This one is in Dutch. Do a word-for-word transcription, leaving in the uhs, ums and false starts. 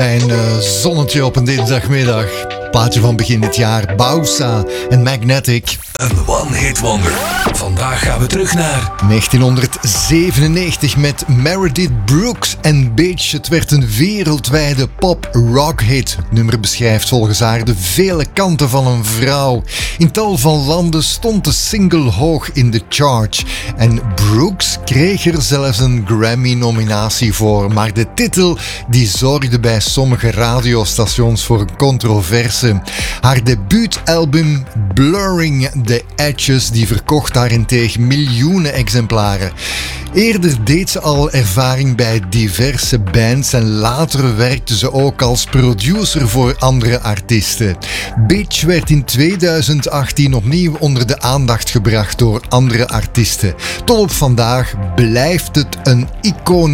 Een uh, zonnetje op een dinsdagmiddag. Plaatje van begin dit jaar. Bausa en Magnetic. Een one-hit wonder. Vandaag gaan we terug naar negentienhonderdzevenennegentig met Meredith Brooks en Beach. Het werd een wereldwijde pop-rock-hit. Het nummer beschrijft volgens haar de vele kanten van een vrouw. In tal van landen stond de single hoog in de charts. En Brooks kreeg er zelfs een Grammy-nominatie voor. Maar de titel die zorgde bij sommige radiostations voor een controverse. Haar debuutalbum Blurring the Edges die verkocht daarentegen miljoenen exemplaren. Eerder deed ze al ervaring bij diverse bands en later werkte ze ook als producer voor andere artiesten. Bitch werd in tweeduizend achttien opnieuw onder de aandacht gebracht door andere artiesten. Tot op vandaag blijft het een iconisch